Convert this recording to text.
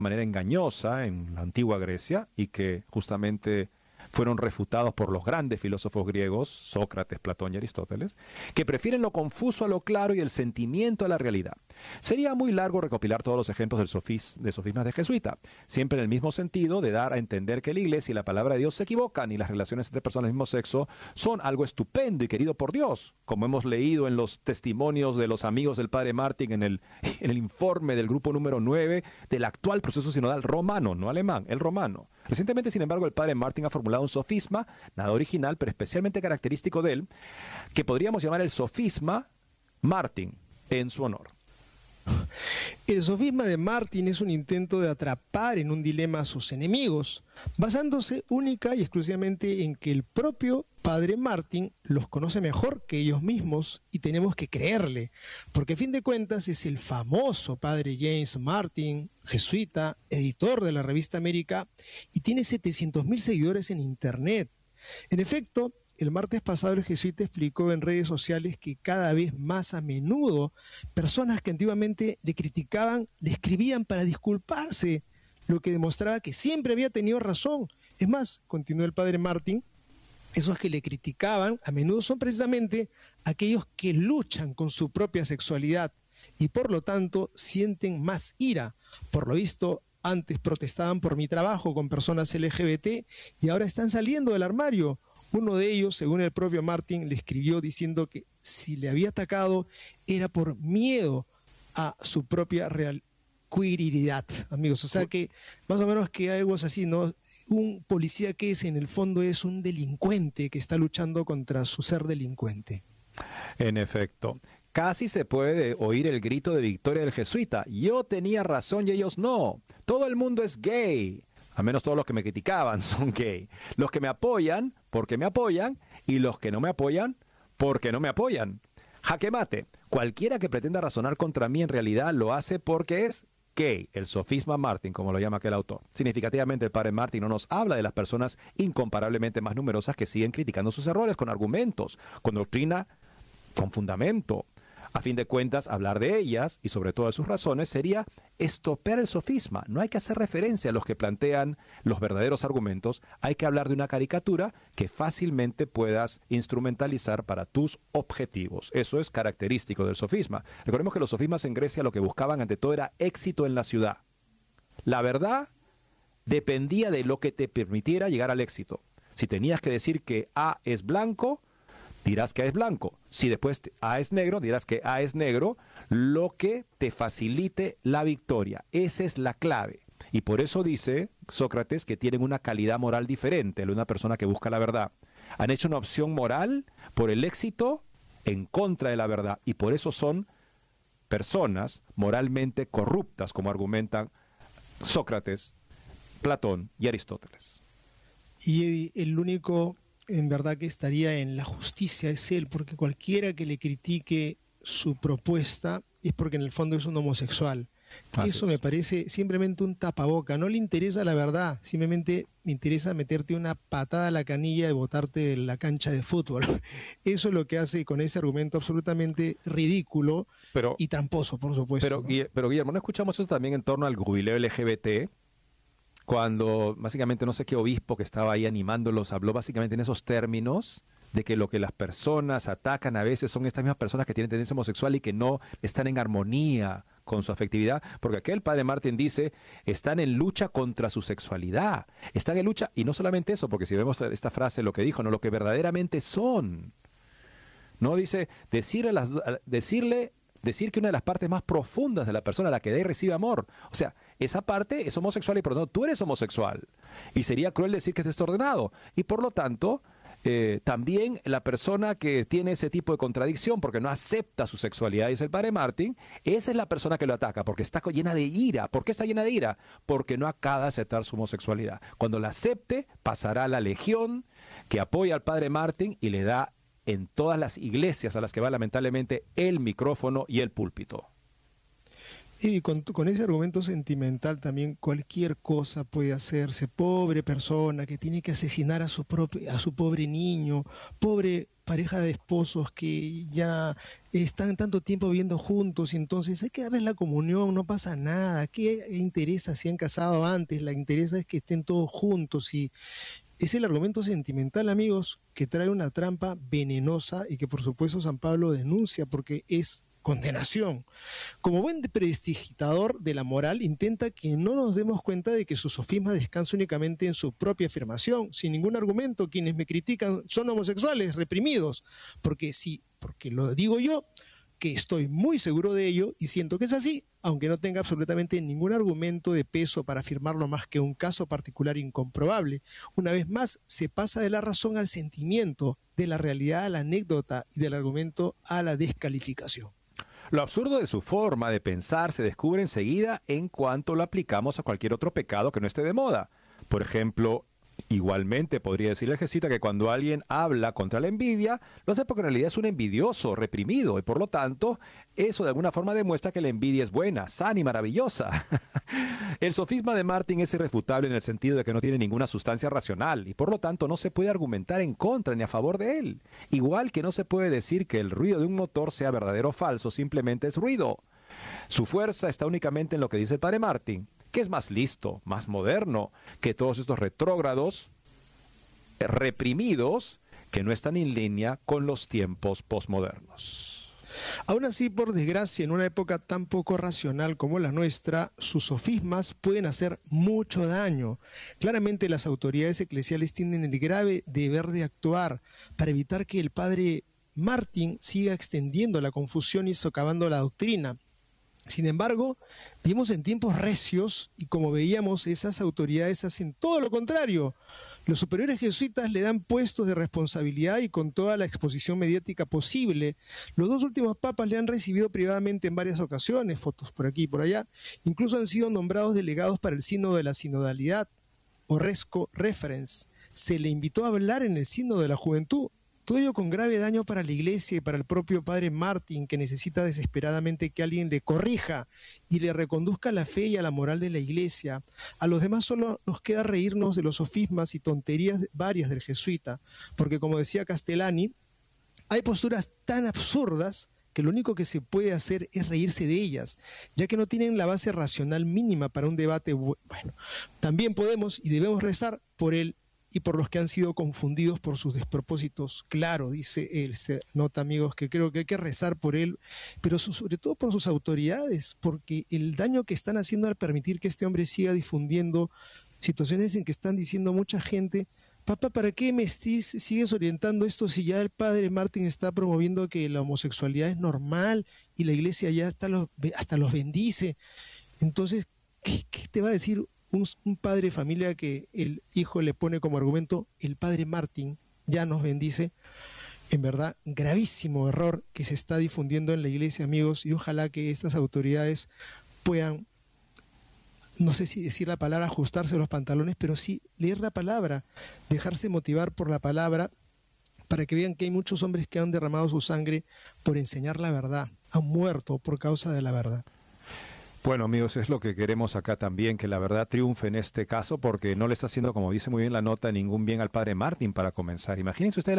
manera engañosa en la antigua Grecia y que justamente fueron refutados por los grandes filósofos griegos, Sócrates, Platón y Aristóteles, que prefieren lo confuso a lo claro y el sentimiento a la realidad. Sería muy largo recopilar todos los ejemplos de sofismas de jesuita, siempre en el mismo sentido de dar a entender que la Iglesia y la palabra de Dios se equivocan y las relaciones entre personas del mismo sexo son algo estupendo y querido por Dios, como hemos leído en los testimonios de los amigos del Padre Martín en el informe del grupo número 9 del actual proceso sinodal romano, no alemán, el romano. Recientemente, sin embargo, el Padre Martín ha formulado un sofisma, nada original, pero especialmente característico de él, que podríamos llamar el sofisma Martín, en su honor. El sofisma de Martín es un intento de atrapar en un dilema a sus enemigos, basándose única y exclusivamente en que el propio Padre Martín los conoce mejor que ellos mismos y tenemos que creerle, porque a fin de cuentas es el famoso Padre James Martin, jesuita, editor de la revista América, y tiene 700,000 seguidores en internet. En efecto, el martes pasado el jesuita explicó en redes sociales que cada vez más a menudo personas que antiguamente le criticaban le escribían para disculparse, lo que demostraba que siempre había tenido razón. Es más, continuó el Padre Martín, esos que le criticaban a menudo son precisamente aquellos que luchan con su propia sexualidad y por lo tanto sienten más ira. Por lo visto, antes protestaban por mi trabajo con personas LGBT y ahora están saliendo del armario. Uno de ellos, según el propio Martín, le escribió diciendo que si le había atacado era por miedo a su propia queeridad, amigos. O sea que más o menos que algo es así, ¿no? Un policía que en el fondo es un delincuente que está luchando contra su ser delincuente. En efecto, casi se puede oír el grito de victoria del jesuita. Yo tenía razón y ellos no. Todo el mundo es gay. Al menos todos los que me criticaban son gay. Los que me apoyan, porque me apoyan, y los que no me apoyan, porque no me apoyan. Jaque mate. Cualquiera que pretenda razonar contra mí en realidad lo hace porque es gay. El sofisma Martín, como lo llama aquel autor. Significativamente el Padre Martín no nos habla de las personas incomparablemente más numerosas que siguen criticando sus errores con argumentos, con doctrina, con fundamento. A fin de cuentas, hablar de ellas, y sobre todo de sus razones, sería estropear el sofisma. No hay que hacer referencia a los que plantean los verdaderos argumentos, hay que hablar de una caricatura que fácilmente puedas instrumentalizar para tus objetivos. Eso es característico del sofisma. Recordemos que los sofismas en Grecia lo que buscaban ante todo era éxito en la ciudad. La verdad dependía de lo que te permitiera llegar al éxito. Si tenías que decir que A es blanco, dirás que A es blanco. Si después A es negro, dirás que A es negro, lo que te facilite la victoria. Esa es la clave. Y por eso dice Sócrates que tienen una calidad moral diferente de una persona que busca la verdad. Han hecho una opción moral por el éxito en contra de la verdad. Y por eso son personas moralmente corruptas, como argumentan Sócrates, Platón y Aristóteles. Y el único en verdad que estaría en la justicia es él, porque cualquiera que le critique su propuesta es porque en el fondo es un homosexual. Eso me parece simplemente un tapaboca. No le interesa la verdad, simplemente me interesa meterte una patada a la canilla y botarte de la cancha de fútbol. Eso es lo que hace con ese argumento absolutamente ridículo y tramposo, por supuesto. Pero Guillermo, ¿no escuchamos eso también en torno al jubileo LGBT? Cuando básicamente no sé qué obispo que estaba ahí animándolos habló básicamente en esos términos de que lo que las personas atacan a veces son estas mismas personas que tienen tendencia homosexual y que no están en armonía con su afectividad, porque aquel Padre Martín dice, están en lucha contra su sexualidad, están en lucha, y no solamente eso, porque si vemos esta frase, lo que dijo, no, lo que verdaderamente son, no dice, decir que una de las partes más profundas de la persona a la que da y recibe amor, o sea, esa parte es homosexual y por lo tanto tú eres homosexual, y sería cruel decir que es desordenado, y por lo tanto, también la persona que tiene ese tipo de contradicción porque no acepta su sexualidad, dice el Padre Martín, esa es la persona que lo ataca porque está llena de ira. ¿Por qué está llena de ira? Porque no acaba de aceptar su homosexualidad. Cuando la acepte, pasará a la legión que apoya al Padre Martín y le da en todas las iglesias a las que va lamentablemente el micrófono y el púlpito. Y con ese argumento sentimental también cualquier cosa puede hacerse. Pobre persona que tiene que asesinar a su pobre niño, pobre pareja de esposos que ya están tanto tiempo viviendo juntos y entonces hay que darles la comunión, no pasa nada. ¿Qué interesa si han casado antes? La interesa es que estén todos juntos y es el argumento sentimental, amigos, que trae una trampa venenosa y que por supuesto San Pablo denuncia porque es condenación. Como buen prestidigitador de la moral, intenta que no nos demos cuenta de que su sofisma descansa únicamente en su propia afirmación, sin ningún argumento. Quienes me critican son homosexuales, reprimidos, porque sí, porque lo digo yo, que estoy muy seguro de ello y siento que es así, aunque no tenga absolutamente ningún argumento de peso para afirmarlo más que un caso particular incomprobable. Una vez más, se pasa de la razón al sentimiento, de la realidad a la anécdota y del argumento a la descalificación. Lo absurdo de su forma de pensar se descubre enseguida en cuanto lo aplicamos a cualquier otro pecado que no esté de moda. Por ejemplo, igualmente podría decirle el jesuita que cuando alguien habla contra la envidia, lo hace porque en realidad es un envidioso, reprimido, y por lo tanto, eso de alguna forma demuestra que la envidia es buena, sana y maravillosa. El sofisma de Martin es irrefutable en el sentido de que no tiene ninguna sustancia racional y por lo tanto no se puede argumentar en contra ni a favor de él. Igual que no se puede decir que el ruido de un motor sea verdadero o falso, simplemente es ruido. Su fuerza está únicamente en lo que dice el padre Martin, que es más listo, más moderno que todos estos retrógrados reprimidos que no están en línea con los tiempos posmodernos. Aún así, por desgracia, en una época tan poco racional como la nuestra, sus sofismas pueden hacer mucho daño. Claramente las autoridades eclesiales tienen el grave deber de actuar para evitar que el padre Martin siga extendiendo la confusión y socavando la doctrina. Sin embargo, vivimos en tiempos recios y como veíamos, esas autoridades hacen todo lo contrario. Los superiores jesuitas le dan puestos de responsabilidad y con toda la exposición mediática posible. Los dos últimos papas le han recibido privadamente en varias ocasiones, fotos por aquí y por allá. Incluso han sido nombrados delegados para el sínodo de la sinodalidad, o Resco Referens. Se le invitó a hablar en el sínodo de la juventud. Todo ello con grave daño para la iglesia y para el propio padre Martin, que necesita desesperadamente que alguien le corrija y le reconduzca a la fe y a la moral de la iglesia. A los demás solo nos queda reírnos de los sofismas y tonterías varias del jesuita, porque como decía Castellani, hay posturas tan absurdas que lo único que se puede hacer es reírse de ellas, ya que no tienen la base racional mínima para un debate. Bueno, también podemos y debemos rezar por él y por los que han sido confundidos por sus despropósitos. Claro, dice él, se nota, amigos, que creo que hay que rezar por él, pero sobre todo por sus autoridades, porque el daño que están haciendo al permitir que este hombre siga difundiendo situaciones en que están diciendo mucha gente, papá, ¿para qué me sigues orientando esto si ya el padre Martin está promoviendo que la homosexualidad es normal y la iglesia ya hasta los bendice? Entonces, ¿qué te va a decir un padre de familia que el hijo le pone como argumento, el padre Martin ya nos bendice? En verdad, gravísimo error que se está difundiendo en la iglesia, amigos, y ojalá que estas autoridades puedan, no sé si decir la palabra ajustarse los pantalones, pero sí leer la palabra, dejarse motivar por la palabra, para que vean que hay muchos hombres que han derramado su sangre por enseñar la verdad, han muerto por causa de la verdad. Bueno, amigos, es lo que queremos acá también, que la verdad triunfe en este caso, porque no le está haciendo, como dice muy bien la nota, ningún bien al padre Martin para comenzar. Imagínense ustedes